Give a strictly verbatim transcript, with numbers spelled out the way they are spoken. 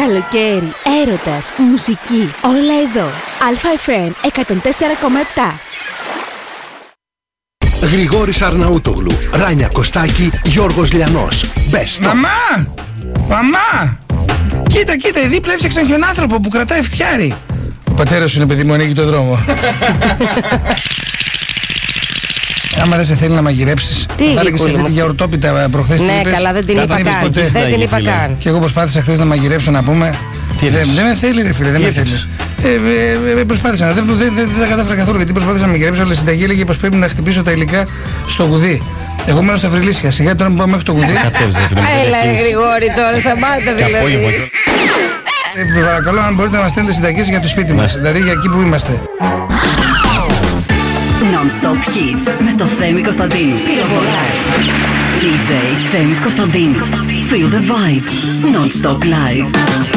Καλοκαίρι, έρωτας, μουσική, όλα εδώ. Αλφα εφ εμ εκατόν τέσσερα κόμμα επτά. Γρηγόρης Αρναούτογλου, Ράνια Κωστάκη, Γιώργος Λιανός. Best. Μαμά! Μαμά! Κοίτα, κοίτα, δίπλα έφτιαξαν και έναν άνθρωπο που κρατάει φτιάρι. Ο πατέρας σου είναι, παιδί μου, ανοίγει το δρόμο. Άμα δεν σε θέλει να μαγειρέψεις, θα έλεγες σε αυτή γιαουρτόπιτα προχθές. Ναι, είπες, καλά, δεν την είπα καν. Δεν την είπα καν. Και εγώ προσπάθησα χθες να μαγειρέψω, να πούμε. Δεν, δεν με θέλει, ρε φίλε, δεν με θέλει. Ε, ε, ε, προσπάθησα, δεν, δεν, δεν, δεν τα κατάφερα καθόλου, γιατί προσπάθησα να μαγειρέψω, αλλά η συνταγή έλεγε πως πρέπει να χτυπήσω τα υλικά στο κουδί. Εγώ μένω στα Βρυλίσια, σιγά τώρα μου πάω μέχρι το κουδί. Έλα, Γρηγόρη, τώρα σταμάτα δηλαδή. Ε, παρακαλώ, αν μπορείτε να μας στέλνετε συνταγές για το σπίτι μας, δηλαδή για εκεί που είμαστε. Non-stop hits με το Θέμη Κωνσταντίνου. Πυροβολάει. ντι τζέι Θέμης Κωνσταντίνου. Feel the vibe. Non-stop live.